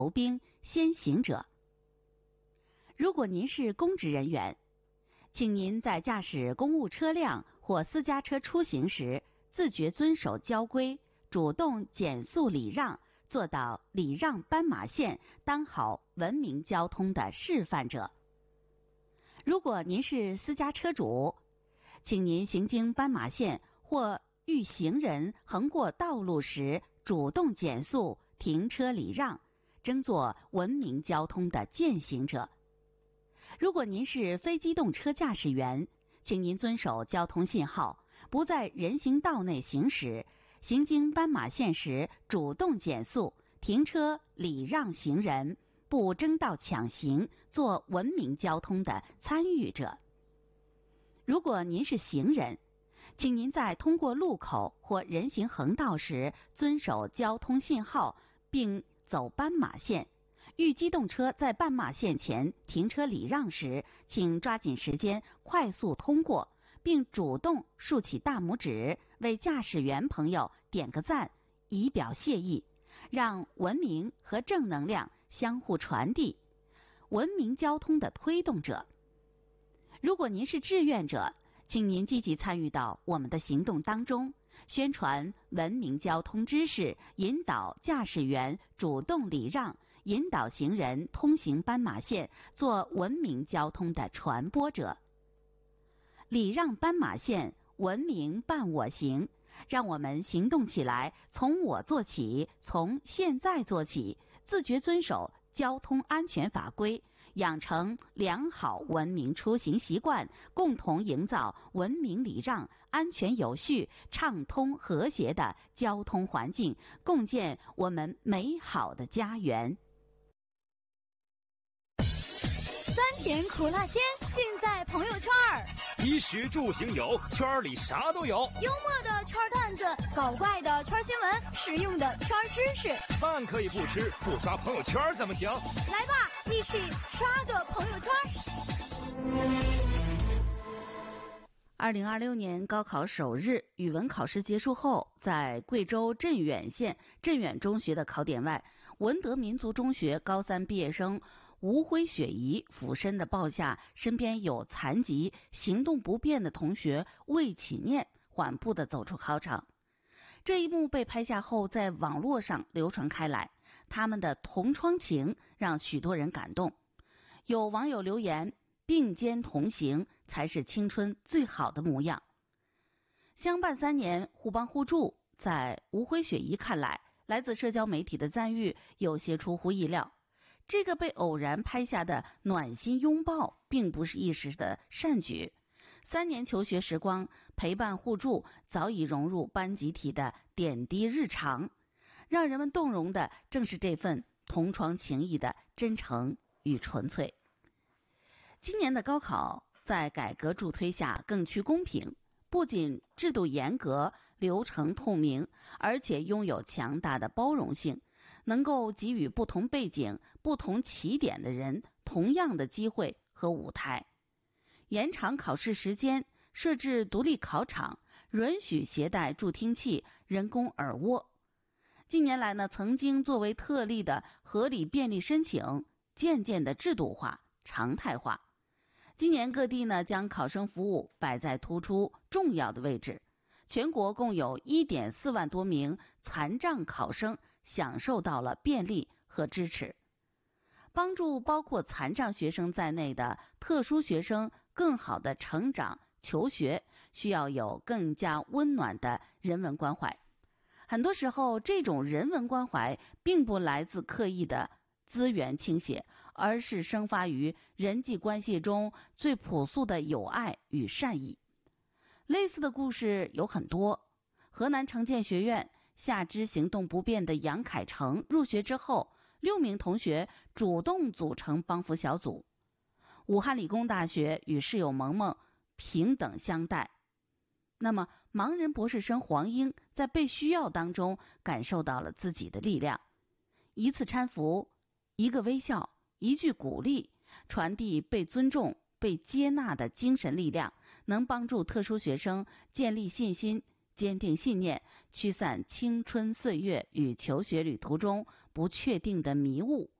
兵先行者。如果您是公职人员，请您在驾驶公务车辆或私家车出行时，自觉遵守交规，主动减速礼让，做到礼让斑马线，当好文明交通的示范者。如果您是私家车主，请您行经斑马线或遇行人横过道路时，主动减速，停车礼让，争做文明交通的践行者。如果您是非机动车驾驶员，请您遵守交通信号，不在人行道内行驶，行经斑马线时主动减速，停车礼让行人，不争道抢行，做文明交通的参与者。如果您是行人，请您在通过路口或人行横道时遵守交通信号，并走斑马线。遇机动车在斑马线前停车礼让时，请抓紧时间快速通过，并主动竖起大拇指，为驾驶员朋友点个赞，以表谢意，让文明和正能量相互传递，文明交通的推动者。如果您是志愿者，请您积极参与到我们的行动当中，宣传文明交通知识，引导驾驶员主动礼让，引导行人通行斑马线，做文明交通的传播者。礼让斑马线，文明伴我行，让我们行动起来，从我做起，从现在做起，自觉遵守交通安全法规，养成良好文明出行习惯，共同营造文明礼让、安全有序、畅通和谐的交通环境，共建我们美好的家园。 酸甜苦辣鲜，尽在朋友圈儿。 衣食住行有，圈里啥都有。 幽默的圈段子，搞怪的圈新闻，实用的圈知识。 饭可以不吃，不刷朋友圈怎么行？ 来吧，一起刷个朋友圈。 2026年高考首日，语文考试结束后，在贵州镇远县镇远中学的考点外，文德民族中学高3毕业生吴辉雪怡俯身地抱下身边有残疾、行动不便的同学魏启念，缓步地走出考场。这一幕被拍下后在网络上流传开来，他们的同窗情让许多人感动。有网友留言，并肩同行才是青春最好的模样。相伴3年，互帮互助，在吴辉雪怡看来，来自社交媒体的赞誉有些出乎意料。这个被偶然拍下的暖心拥抱并不是一时的善举，3年求学时光陪伴互助早已融入班集体的点滴日常，让人们动容的正是这份同窗情谊的真诚与纯粹。今年的高考在改革助推下更趋公平，不仅制度严格、流程透明，而且拥有强大的包容性，能够给予不同背景、不同起点的人同样的机会和舞台。延长考试时间，设置独立考场，允许携带助听器、人工耳蜗。近年来呢，曾经作为特例的合理便利申请，渐渐的制度化、常态化。今年各地呢，将考生服务摆在突出重要的位置。全国共有 1.4 万多名残障考生享受到了便利和支持，帮助包括残障学生在内的特殊学生更好的成长求学，需要有更加温暖的人文关怀。很多时候，这种人文关怀并不来自刻意的资源倾斜，而是生发于人际关系中最朴素的友爱与善意。类似的故事有很多。河南城建学院下肢行动不便的杨凯成入学之后，6名同学主动组成帮扶小组。武汉理工大学与室友萌萌平等相待。那么盲人博士生黄英在被需要当中感受到了自己的力量。一次搀扶，一个微笑，一句鼓励，传递被尊重、被接纳的精神力量，能帮助特殊学生建立信心， 坚定信念，驱散青春岁月与求学旅途中不确定的迷雾